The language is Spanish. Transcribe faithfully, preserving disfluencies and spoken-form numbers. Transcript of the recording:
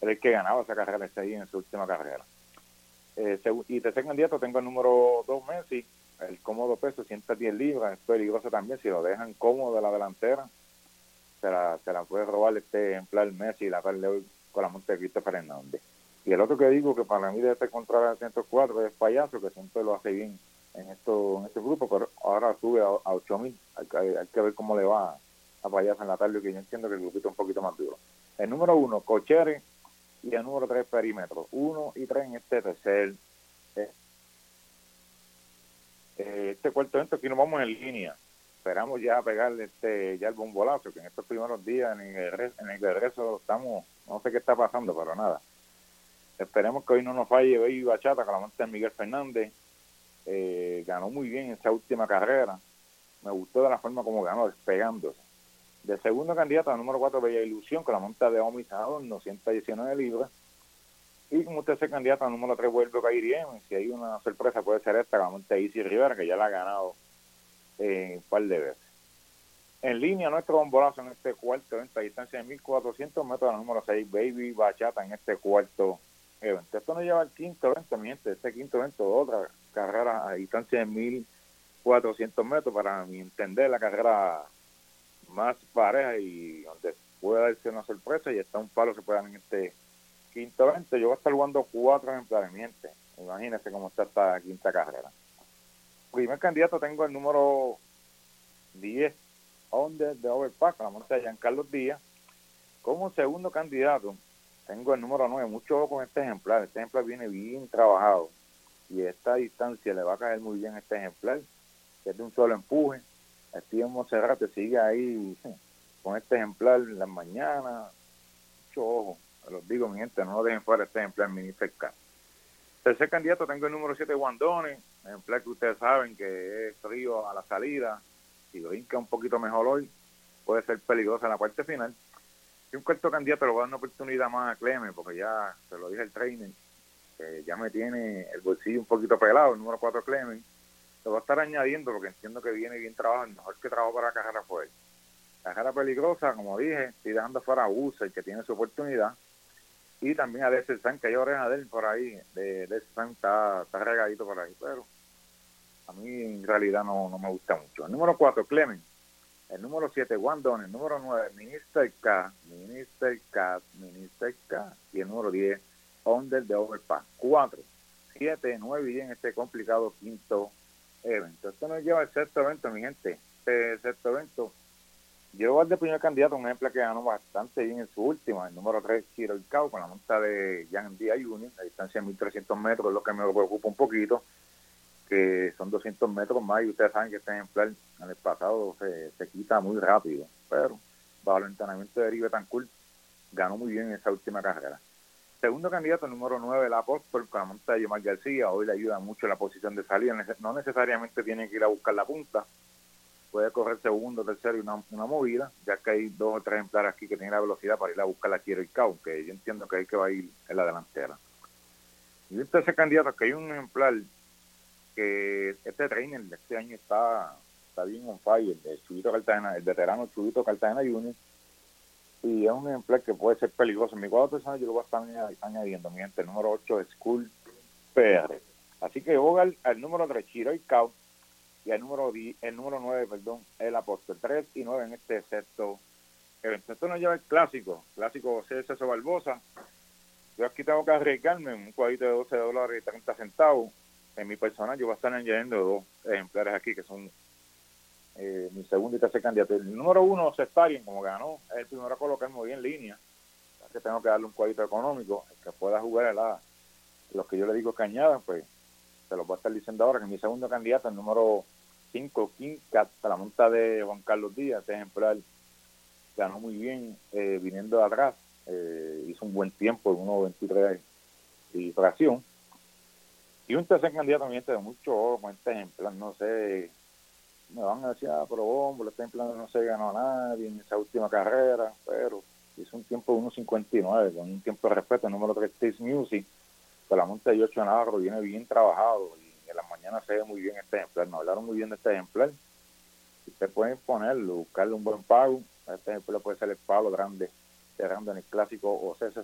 era el que ganaba esa carrera, ese ahí en su última carrera. Eh, y tercer candidato tengo el número dos, Messi, el cómodo peso, ciento diez libras, es peligroso también, si lo dejan cómodo de la delantera, se la, se la puede robar este ejemplar Messi y la tarde hoy con la monta de Christopher Hernández. Y el otro que digo que para mí debe estar contra el ciento cuatro es Payaso, que siempre lo hace bien en esto en este grupo, pero ahora sube a, a ocho mil, hay, hay, hay que ver cómo le va a Payaso en la tarde, que yo entiendo que el grupito es un poquito más duro. El número uno, Cochere, y el número tres, Perímetro. Uno y tres en este tercer. Eh, eh, este cuarto evento, aquí nos vamos en línea. Esperamos ya pegarle este, ya el bombolazo, que en estos primeros días en el, en el regreso estamos, no sé qué está pasando, pero nada. Esperemos que hoy no nos falle Baby Bachata, que la monta Miguel Fernández. Eh, ganó muy bien esa última carrera. Me gustó de la forma como ganó, despegándose. De segundo candidato, al número cuatro, Bella Ilusión, con la monta de Omis Adorno, ciento diecinueve libras. Y como tercer candidato, al número tres, vuelve Kairi M. Si hay una sorpresa, puede ser esta, con la monta de Isi Rivera, que ya la ha ganado eh, un par de veces. En línea, nuestro bombolazo en este cuarto evento, a distancia de mil cuatrocientos metros, al número seis, Baby Bachata, en este cuarto evento. Esto nos lleva al quinto evento, mi gente. Este quinto evento, otra carrera a distancia de mil cuatrocientos metros, para mi entender, la carrera más pareja y donde puede darse una sorpresa, y hasta un palo se puede dar en este quinto evento. Yo voy a estar jugando cuatro ejemplares, mi gente. Imagínense cómo está esta quinta carrera. Primer candidato tengo el número diez, Under de Overpack, la monta de Giancarlo Díaz. Como segundo candidato tengo el número nueve, mucho ojo con este ejemplar. Este ejemplar viene bien trabajado y esta distancia le va a caer muy bien a este ejemplar, que es de un solo empuje. Steven Monserrate sigue ahí con este ejemplar en las mañanas. Mucho ojo, los digo, mi gente, no lo dejen fuera este ejemplar Minister K. Tercer candidato tengo el número siete, Guandone, ejemplar que ustedes saben que es frío a la salida. Si brinca un poquito mejor hoy, puede ser peligroso en la parte final. Y un cuarto candidato le voy a dar una oportunidad más a Clemen, porque ya se lo dije al trainer, que ya me tiene el bolsillo un poquito pelado, el número cuatro, Clemen. Lo voy a estar añadiendo porque entiendo que viene bien trabajado, mejor que trabajo para la carrera fue él. Carrera peligrosa, como dije, estoy dejando fuera a Usa, el que tiene su oportunidad. Y también a Dexter San, que hay oreja de él por ahí, de Dexter San está, está regadito por ahí, pero a mí en realidad no, no me gusta mucho. El número cuatro, Clemen. El número siete, Guandone. El número nueve, Minister K, Minister K, Minister K. Y el número diez, Under de Overpass. cuatro, siete, nueve y diez en este complicado quinto evento. Esto nos lleva al sexto evento, mi gente. Este sexto evento, yo al de primer candidato, un ejemplo que ganó bastante bien en su última, el número tres, Chiro el Cao, con la monta de Jan Díaz Junior, a distancia de mil trescientos metros, es lo que me preocupa un poquito, que son doscientos metros más, y ustedes saben que este ejemplar en el pasado se, se quita muy rápido, pero bajo el entrenamiento de Eric Betancourt ganó muy bien en esa última carrera. Segundo candidato, el número nueve, el Apóstol, con la monta de Yomar García, hoy le ayuda mucho en la posición de salida, no necesariamente tiene que ir a buscar la punta, puede correr segundo, tercero y una, una movida, ya que hay dos o tres ejemplares aquí que tienen la velocidad para ir a buscar la Quiero y Cao, que yo entiendo que hay que va a ir en la delantera. Y este ese candidato, que hay un ejemplar que este trainer de este año está, está bien on fire, el Chubito Cartagena, el veterano Chubito Cartagena junior, y es un ejemplar que puede ser peligroso. En mi cuadro personal yo lo voy a estar añadiendo, mi gente, el número ocho es School P R. Así que voy al, al número tres, Chiro y Cao, y el número diez, el número nueve, perdón, el Apóstol. tres y nueve en este sexto evento. Esto nos lleva el clásico, clásico José César Barbosa. Yo aquí tengo que arriesgarme un cuadrito de doce dólares y treinta centavos. En mi personal yo voy a estar añadiendo dos ejemplares aquí que son eh, mi segundo y tercer candidato. El número uno, Cestarien, como ganó, es el primero a colocarme bien en línea. Así que tengo que darle un cuadrito económico, el que pueda jugar a la, los que yo le digo que añadan, pues se los voy a estar diciendo ahora, que mi segundo candidato, el número cinco, King Cat, la monta de Juan Carlos Díaz, este ejemplar ganó muy bien eh, viniendo de atrás, eh, hizo un buen tiempo en uno veintitrés y fracción. Y un tercer candidato, mi gente, de mucho ojo con este ejemplar, no sé, me van a decir, ah, pero bombo, este ejemplar no se ganó a nadie en esa última carrera, pero hizo un tiempo de uno cincuenta y nueve, con un tiempo de respeto, el número tres, Taste Music, con la monta de Yocho Navarro, viene bien trabajado, y en las mañanas se ve muy bien este ejemplar, nos hablaron muy bien de este ejemplar. Usted puede ponerlo, buscarle un buen pago, este ejemplar puede ser el palo grande, cerrando en el clásico o César